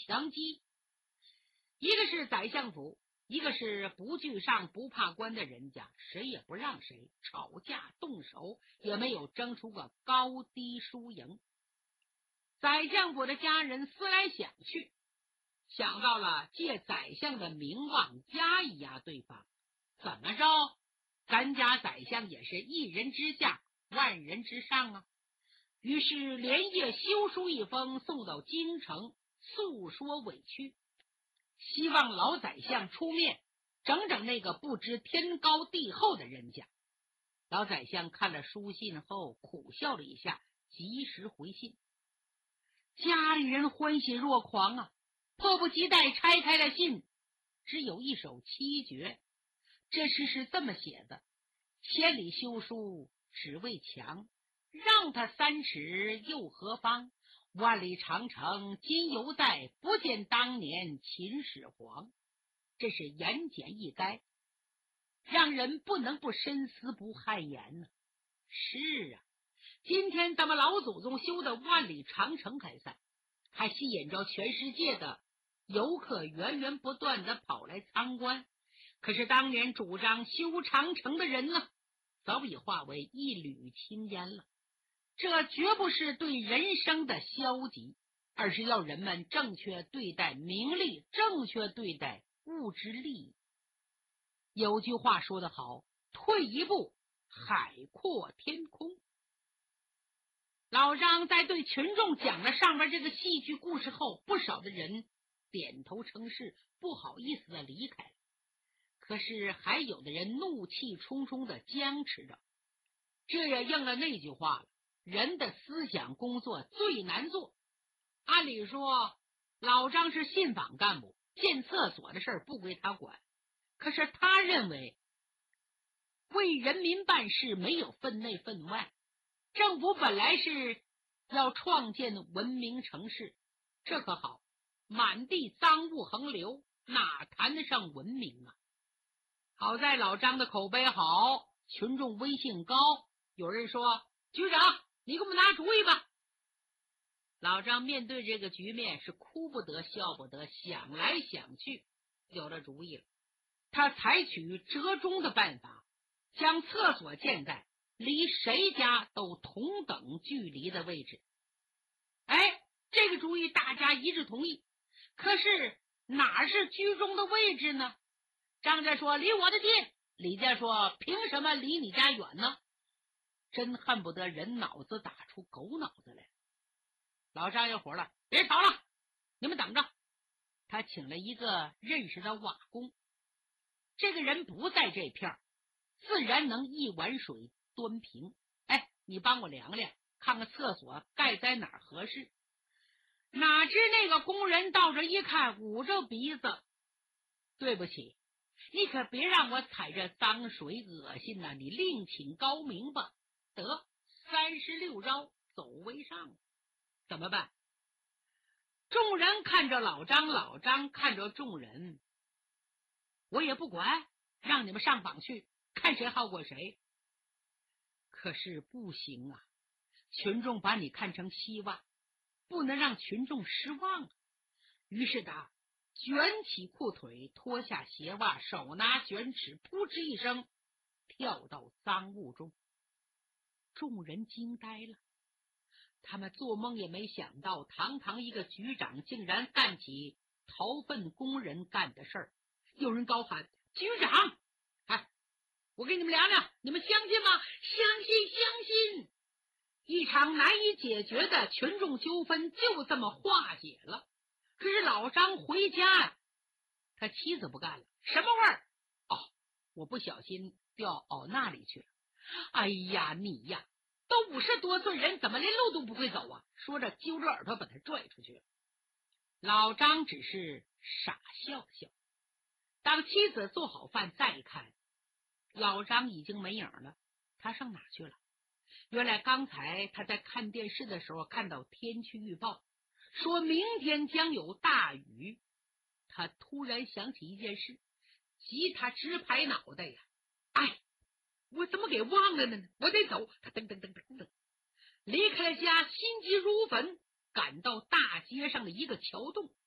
强击。一个是宰相府，一个是不惧上不怕官的人家，谁也不让谁，吵架动手也没有争出个高低输赢。宰相府的家人思来想去，想到了借宰相的名望压一压对方，怎么着咱家宰相也是一人之下万人之上啊。于是连夜修书一封送到京城，诉说委屈，希望老宰相出面整整那个不知天高地厚的人家。老宰相看了书信后苦笑了一下，及时回信。家里人欢喜若狂啊，迫不及待拆开了信，只有一首七绝。这诗是这么写的：千里修书只为墙，让他3尺又何妨？万里长城今犹在，不见当年秦始皇。这是言简意赅，让人不能不深思不汗颜呢。是啊，今天咱们老祖宗修的万里长城开赛，还吸引着全世界的游客源源不断的跑来参观。可是当年主张修长城的人呢，早已化为一缕青烟了。这绝不是对人生的消极，而是要人们正确对待名利，正确对待物质利益。有句话说得好，退一步海阔天空。老张在对群众讲了上面这个戏剧故事后，不少的人点头称是，不好意思的离开了。可是还有的人怒气冲冲的僵持着。这也应了那句话了，人的思想工作最难做。按理说老张是信访干部，建厕所的事儿不归他管，可是他认为为人民办事没有分内分外，政府本来是要创建文明城市，这可好，满地赃物横流，哪谈得上文明啊？好在老张的口碑好，群众威信高，有人说局长你给我们拿主意吧。老张面对这个局面是哭不得笑不得，想来想去有了主意了。他采取折中的办法，将厕所建在离谁家都同等距离的位置。这个主意大家一致同意。可是哪是居中的位置呢？张家说离我的近，李家说凭什么离你家远呢？真恨不得人脑子打出狗脑子来。老张又火了，别吵了，你们等着。他请了一个认识的瓦工，这个人不在这片儿，自然能一碗水端平。你帮我量量，看看厕所盖在哪儿合适。哪知那个工人到这一看，捂着鼻子，对不起，你可别让我踩着脏水恶心呐，你另请高明吧。得36招走为上。怎么办？众人看着老张，老张看着众人，我也不管，让你们上访去，看谁好过谁。可是不行啊，群众把你看成希望，不能让群众失望。于是他卷起裤腿，脱下鞋袜，手拿卷尺，扑哧一声跳到赃物中。众人惊呆了，他们做梦也没想到，堂堂一个局长竟然干起逃粪工人干的事儿。有人高喊，局长，我给你们量量，你们相信吗？相信相信。一场难以解决的群众纠纷就这么化解了。可是老张回家，他妻子不干了，什么味儿？我不小心掉那里去了。哎呀，你呀，都50多岁人，怎么连路都不会走啊？说着揪着耳朵把他拽出去了。老张只是傻笑笑。当妻子做好饭再看，老张已经没影了。他上哪去了？原来刚才他在看电视的时候看到天气预报，说明天将有大雨。他突然想起一件事，急他直拍脑袋呀！我怎么给忘了呢？我得走。他噔噔噔噔噔离开了家，心急如焚，赶到大街上的一个桥洞。